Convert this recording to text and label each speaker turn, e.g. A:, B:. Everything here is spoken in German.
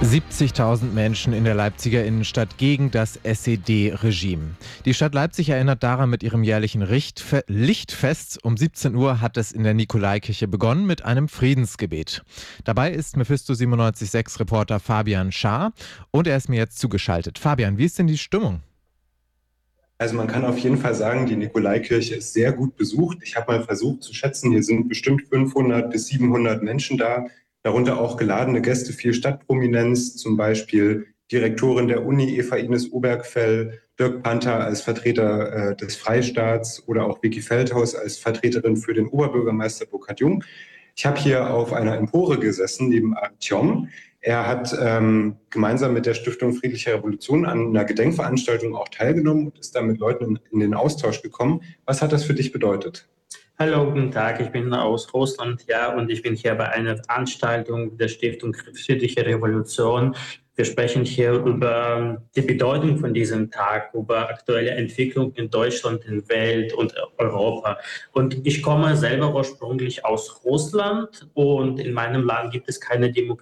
A: 70.000 Menschen in der Leipziger Innenstadt gegen das SED-Regime. Die Stadt Leipzig erinnert daran mit ihrem jährlichen Lichtfest. Um 17 Uhr hat es in der Nikolaikirche begonnen mit einem Friedensgebet. Dabei ist Mephisto 97.6-Reporter Fabian Schaar und er ist mir jetzt zugeschaltet. Fabian, wie ist denn die Stimmung?
B: Also man kann auf jeden Fall sagen, die Nikolaikirche ist sehr gut besucht. Ich habe mal versucht zu schätzen, hier sind bestimmt 500 bis 700 Menschen da, darunter auch geladene Gäste, viel Stadtprominenz, zum Beispiel Direktorin der Uni Eva Ines Obergfell, Dirk Panther als Vertreter des Freistaats oder auch Vicky Feldhaus als Vertreterin für den Oberbürgermeister Burkhard Jung. Ich habe hier auf einer Empore gesessen neben Artyom. Er hat gemeinsam mit der Stiftung Friedliche Revolution an einer Gedenkveranstaltung auch teilgenommen und ist da mit Leuten in den Austausch gekommen. Was hat das für dich bedeutet?
C: Hallo, guten Tag, ich bin aus Russland, und ich bin hier bei einer Veranstaltung der Stiftung Friedliche Revolution. Wir sprechen hier über die Bedeutung von diesem Tag, über aktuelle Entwicklungen in Deutschland, in der Welt und Europa. Und ich komme selber ursprünglich aus Russland und in meinem Land gibt es keine